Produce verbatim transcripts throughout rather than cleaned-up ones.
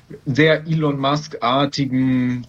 sehr Elon Musk-artigen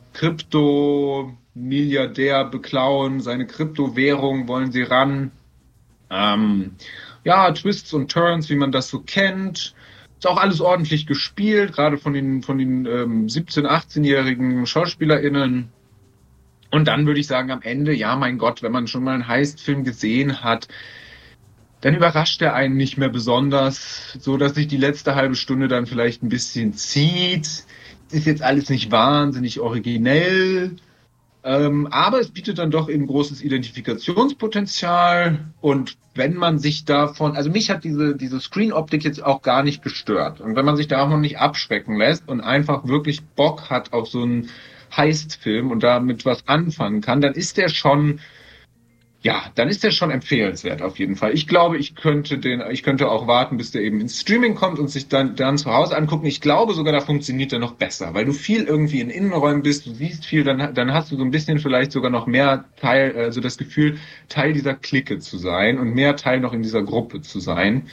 Krypto-Milliardär beklauen, seine Kryptowährung wollen sie ran. Ähm, ja, Twists und Turns, wie man das so kennt. Ist auch alles ordentlich gespielt, gerade von den, von den ähm, siebzehn-, achtzehnjährigen SchauspielerInnen. Und dann würde ich sagen, am Ende, ja, mein Gott, wenn man schon mal einen Heist-Film gesehen hat, dann überrascht er einen nicht mehr besonders, so dass sich die letzte halbe Stunde dann vielleicht ein bisschen zieht. Ist jetzt alles nicht wahnsinnig originell, ähm, aber es bietet dann doch eben großes Identifikationspotenzial. Und wenn man sich davon, also mich hat diese diese Screen-Optik jetzt auch gar nicht gestört. Und wenn man sich davon nicht abschrecken lässt und einfach wirklich Bock hat auf so einen Heist-Film und damit was anfangen kann, dann ist der schon Ja, dann ist der schon empfehlenswert auf jeden Fall. Ich glaube, ich könnte den, ich könnte auch warten, bis der eben ins Streaming kommt und sich dann, dann zu Hause angucken. Ich glaube sogar, da funktioniert er noch besser, weil du viel irgendwie in Innenräumen bist, du siehst viel, dann, dann hast du so ein bisschen vielleicht sogar noch mehr Teil, also das Gefühl, Teil dieser Clique zu sein und mehr Teil noch in dieser Gruppe zu sein.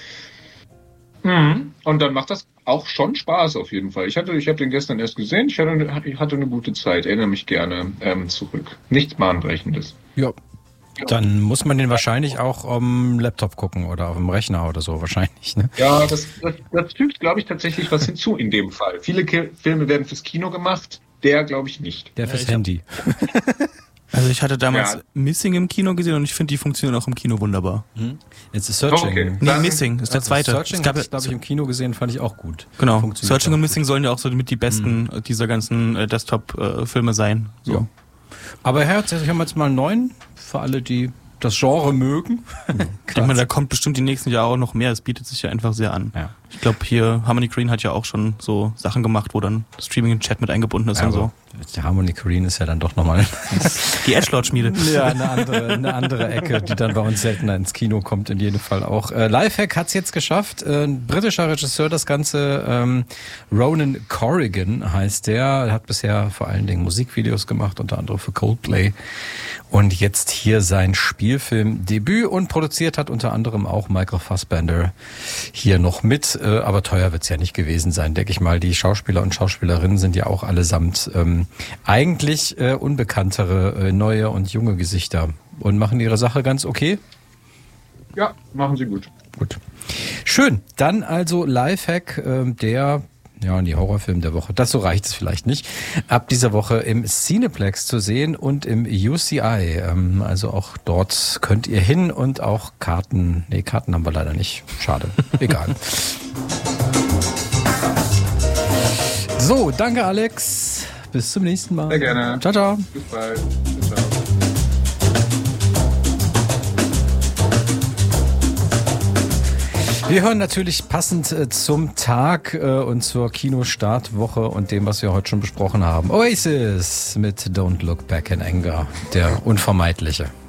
Mhm. Und dann macht das auch schon Spaß auf jeden Fall. Ich hatte, ich habe den gestern erst gesehen, ich hatte, ich hatte eine gute Zeit, erinnere mich gerne ähm, zurück. Nichts Bahnbrechendes. Ja. Dann muss man den wahrscheinlich auch am Laptop gucken oder auf dem Rechner oder so wahrscheinlich, ne? Ja, das, das, das fügt, glaube ich, tatsächlich was hinzu in dem Fall. Viele Ki- Filme werden fürs Kino gemacht, der glaube ich nicht. Der fürs Ja, Handy. Also ich hatte damals Ja. Missing im Kino gesehen und ich finde, die funktionieren auch im Kino wunderbar. Hm? Jetzt ist Searching. Okay. Nee, Dann- Missing ist der Also zweite. Searching Es gab habe ja- ich, glaube ich, im Kino gesehen, fand ich auch gut. Genau. Funktioniert Searching auch und gut. Missing sollen ja auch so mit die besten äh, dieser ganzen äh, Desktop-Filme sein. So. Ja. Aber Herr, jetzt haben wir jetzt mal einen neuen, für alle, die das Genre mögen. Ich denke mal, da kommt bestimmt die nächsten Jahre auch noch mehr. Es bietet sich ja einfach sehr an. Ja. Ich glaube, hier Harmony Korine hat ja auch schon so Sachen gemacht, wo dann Streaming und Chat mit eingebunden ist Ja, und so. Die Harmony Korine ist ja dann doch nochmal Die Edgelord-Schmiede. ja, eine andere, eine andere Ecke, die dann bei uns seltener ins Kino kommt, in jedem Fall auch. Äh, Lifehack hat's jetzt geschafft. Äh, ein britischer Regisseur, das Ganze. Ähm, Ronan Corrigan heißt der. Er hat bisher vor allen Dingen Musikvideos gemacht, unter anderem für Coldplay. Und jetzt hier sein Spielfilmdebüt und produziert hat unter anderem auch Michael Fassbender hier noch mit. Äh, aber teuer wird's ja nicht gewesen sein, denke ich mal. Die Schauspieler und Schauspielerinnen sind ja auch allesamt ähm, eigentlich äh, unbekanntere, äh, neue und junge Gesichter und machen ihre Sache ganz okay. Ja, machen sie gut. Gut. Schön. Dann also Lifehack, äh, der, ja, die Horrorfilm der Woche. Das so reicht es vielleicht nicht. Ab dieser Woche im Cineplex zu sehen und im U C I. Ähm, also auch dort könnt ihr hin und auch Karten. Nee, Karten haben wir leider nicht. Schade. Egal. So, danke Alex. Bis zum nächsten Mal. Sehr gerne. Ciao, ciao. Bis bald. Ciao. Wir hören natürlich passend äh, zum Tag äh, und zur Kinostartwoche und dem, was wir heute schon besprochen haben. Oasis mit Don't Look Back in Anger, der Unvermeidliche.